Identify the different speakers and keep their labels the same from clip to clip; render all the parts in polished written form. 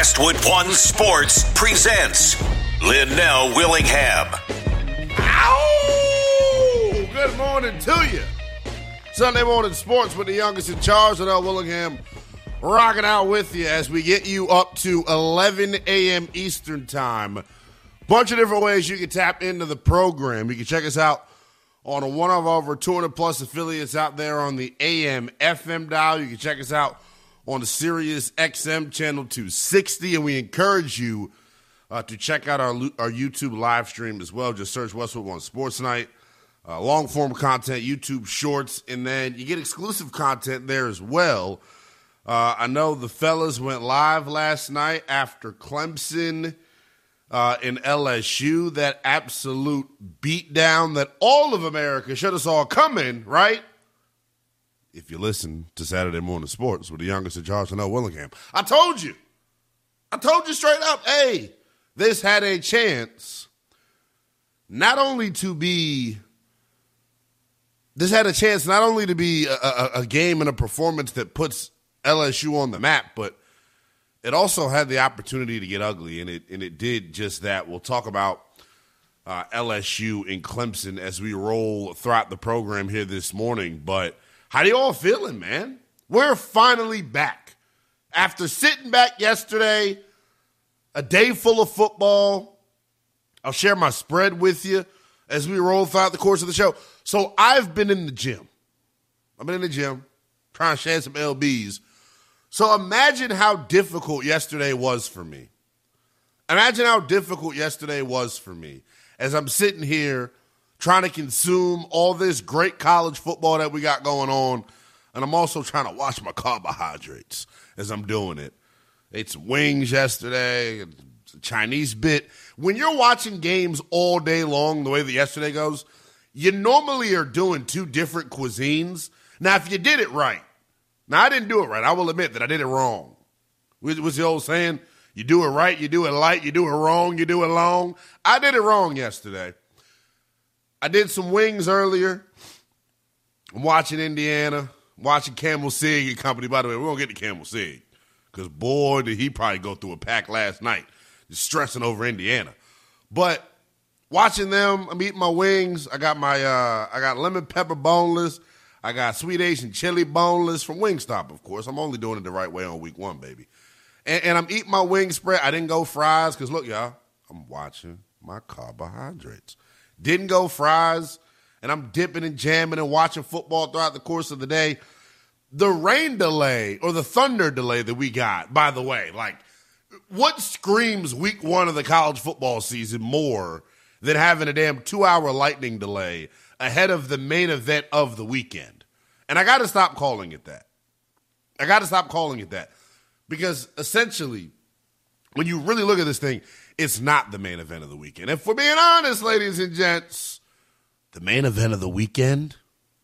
Speaker 1: Westwood One Sports presents Linnell Willingham.
Speaker 2: Ow! Good morning to you. Sunday morning sports with the youngest in charge, Linnell Willingham, rocking out with you as we get you up to 11 a.m. Eastern time. Bunch of different ways you can tap into the program. You can check us out on one of our over 200-plus affiliates out there on the AM, FM dial. You can check us out on the Sirius XM channel 260, and we encourage you to check out our YouTube live stream as well. Just search Westwood One Sports Night, long-form content, YouTube Shorts, and then you get exclusive content there as well. I know the fellas went live last night after Clemson in LSU, that absolute beatdown that all of America should have saw coming, right? If you listen to Saturday Morning Sports with the youngest in charge, Linnell Willingham. I told you straight up, hey, this had a chance not only to be a game and a performance that puts LSU on the map, but it also had the opportunity to get ugly, and it did just that. We'll talk about LSU and Clemson as we roll throughout the program here this morning, but how you all feeling, man? We're finally back. After sitting back yesterday, a day full of football, I'll share my spread with you as we roll throughout the course of the show. So I've been in the gym. Trying to share some LBs. So imagine how difficult yesterday was for me. As I'm sitting here trying to consume all this great college football that we got going on, and I'm also trying to watch my carbohydrates as I'm doing it. Ate some wings yesterday, a Chinese bit. When you're watching games all day long, the way that yesterday goes, you normally are doing two different cuisines. Now, if you did it right, now I didn't do it right. I will admit that I did it wrong. What's the old saying? You do it right, you do it light, you do it wrong, you do it long. I did it wrong yesterday. I did some wings earlier. I'm watching Indiana, watching Camel Sig and company. By the way, we're going to get to Camel Sig because, boy, did he probably go through a pack last night just stressing over Indiana. But watching them, I'm eating my wings. I got lemon pepper boneless. I got sweet Asian chili boneless from Wingstop, of course. I'm only doing it the right way on week one, baby. And I'm eating my wing spread. I didn't go fries because, look, y'all, I'm watching my carbohydrates. Didn't go fries, and I'm dipping and jamming and watching football throughout the course of the day. The rain delay or the thunder delay that we got, by the way, like, what screams week one of the college football season more than having a damn 2-hour lightning delay ahead of the main event of the weekend? And I got to stop calling it that. Because essentially, when you really look at this thing, it's not the main event of the weekend. If we're being honest, ladies and gents, the main event of the weekend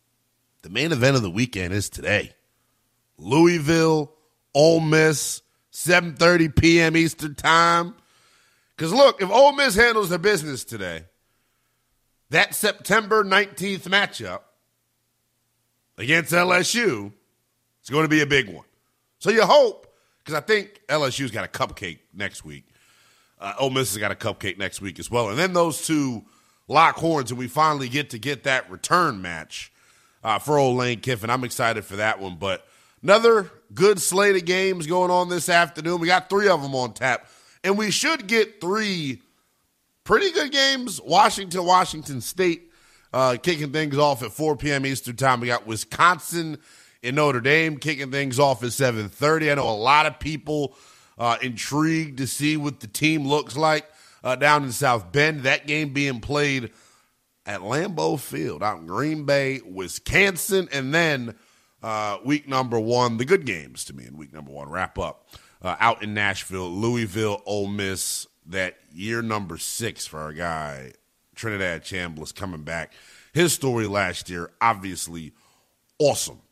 Speaker 2: is today. Louisville, Ole Miss, 7:30 p.m. Eastern time. Because, look, if Ole Miss handles their business today, that September 19th matchup against LSU is going to be a big one. So you hope, because I think LSU's got a cupcake next week. Ole Miss has got a cupcake next week as well. And then those two lock horns, and we finally get that return match for old Lane Kiffin. I'm excited for that one. But another good slate of games going on this afternoon. We got 3 of them on tap. And we should get 3 pretty good games. Washington State kicking things off at 4 p.m. Eastern time. We got Wisconsin and Notre Dame kicking things off at 7:30. I know a lot of people intrigued to see what the team looks like down in South Bend. That game being played at Lambeau Field out in Green Bay, Wisconsin. And then week number 1, the good games to me in week number 1 wrap up out in Nashville, Louisville, Ole Miss. That year number 6 for our guy, Trinidad Chambliss, coming back. His story last year, obviously awesome.